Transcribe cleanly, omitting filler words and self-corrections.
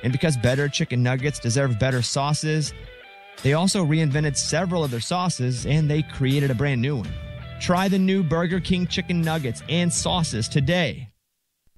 And because better chicken nuggets deserve better sauces, they also reinvented several of their sauces and they created a brand new one. Try the new Burger King chicken nuggets and sauces today.